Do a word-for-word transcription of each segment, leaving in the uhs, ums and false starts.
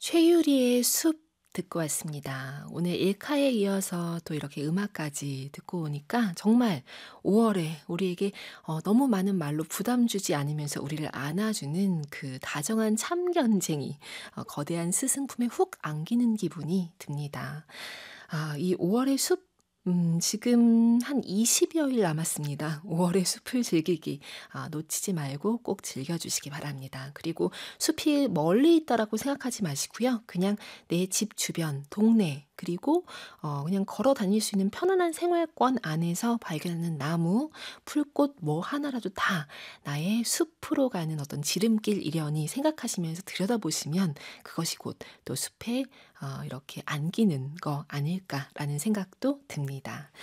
최유리의 숲 듣고 왔습니다. 오늘 일카에 이어서 또 이렇게 음악까지 듣고 오니까 정말 오월에 우리에게 어, 너무 많은 말로 부담 주지 않으면서 우리를 안아주는 그 다정한 참견쟁이, 어, 거대한 스승품에 훅 안기는 기분이 듭니다. 아, 이 오월의 숲 음, 지금 한 이십여일 남았습니다. 오월의 숲을 즐기기, 아, 놓치지 말고 꼭 즐겨주시기 바랍니다. 그리고 숲이 멀리 있다라고 생각하지 마시고요. 그냥 내 집 주변, 동네, 그리고 어, 그냥 걸어 다닐 수 있는 편안한 생활권 안에서 발견하는 나무, 풀꽃 뭐 하나라도 다 나의 숲으로 가는 어떤 지름길이려니 생각하시면서 들여다보시면 그것이 곧 또 숲에 어, 이렇게 안기는 거 아닐까라는 생각도 듭니다.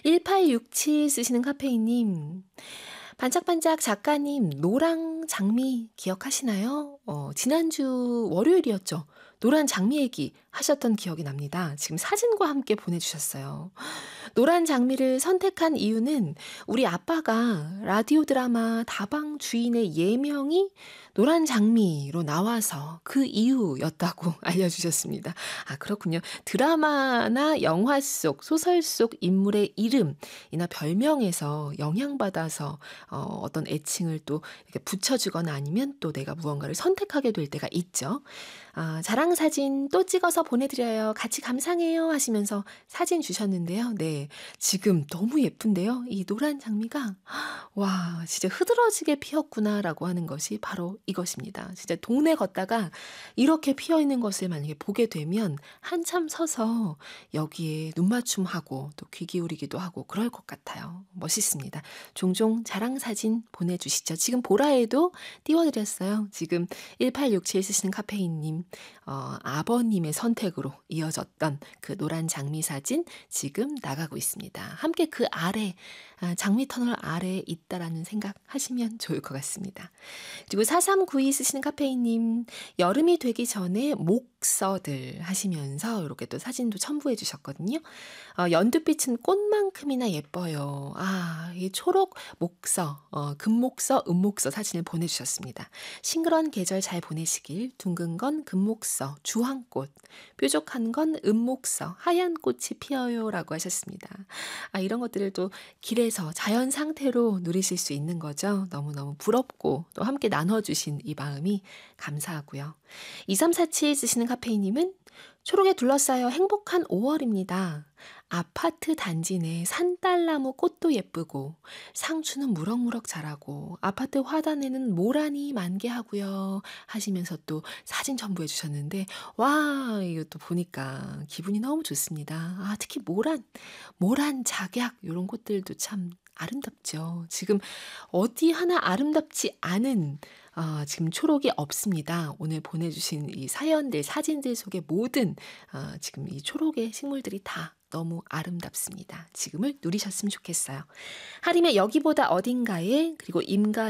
일팔육칠 쓰시는 카페인님, 반짝반짝 작가님, 노랑 장미 기억하시나요? 어, 지난주 월요일이었죠. 노란 장미 얘기 하셨던 기억이 납니다. 지금 사진과 함께 보내주셨어요. 노란 장미를 선택한 이유는 우리 아빠가 라디오 드라마 다방 주인의 예명이 노란 장미로 나와서 그 이유였다고 알려주셨습니다. 아, 그렇군요. 드라마나 영화 속, 소설 속 인물의 이름이나 별명에서 영향받아서 어, 어떤 애칭을 또 이렇게 붙여주거나 아니면 또 내가 무언가를 선택하게 될 때가 있죠. 아, 자랑 사진 또 찍어서 보내드려요. 같이 감상해요 하시면서 사진 주셨는데요. 네, 지금 너무 예쁜데요. 이 노란 장미가 와, 진짜 흐드러지게 피었구나라고 하는 것이 바로 이것입니다. 진짜 동네 걷다가 이렇게 피어있는 것을 만약에 보게 되면 한참 서서 여기에 눈맞춤하고 또 귀 기울이기도 하고 그럴 것 같아요. 멋있습니다. 종종 자랑 사진 보내주시죠. 지금 보라에도 띄워드렸어요. 지금 일팔육칠 쓰시는 카페인님, 어, 아버님의 선택으로 이어졌던 그 노란 장미 사진 지금 나가고 있습니다. 함께 그 아래, 아, 장미 터널 아래에 있다라는 생각 하시면 좋을 것 같습니다. 그리고 사삼구이 쓰시는 카페인님, 여름이 되기 전에 목서들 하시면서 이렇게 또 사진도 첨부해 주셨거든요. 어, 연두빛은 꽃만큼이나 예뻐요. 아, 이 초록 목서, 어, 금목서, 은목서 사진을 보내주셨습니다. 싱그런 계절 잘 보내시길. 둥근 건 금목서, 주황꽃, 뾰족한 건 은목서, 하얀 꽃이 피어요 라고 하셨습니다. 아, 이런 것들을 또 길에서 자연 상태로 누리실 수 있는 거죠. 너무너무 부럽고 또 함께 나눠주신 이 마음이 감사하고요. 이삼사칠 쓰시는 카페이님은 초록에 둘러싸여 행복한 오월입니다. 아파트 단지 내 산딸나무 꽃도 예쁘고 상추는 무럭무럭 자라고 아파트 화단에는 모란이 만개하고요 하시면서 또 사진 첨부해 주셨는데 와, 이것도 보니까 기분이 너무 좋습니다. 아, 특히 모란, 모란 작약 이런 꽃들도 참 아름답죠. 지금 어디 하나 아름답지 않은 어, 지금 초록이 없습니다. 오늘 보내주신 이 사연들, 사진들 속에 모든 어, 지금 이 초록의 식물들이 다 너무 아름답습니다. 지금을 누리셨으면 좋겠어요. 하림의 여기보다 어딘가에, 그리고 임가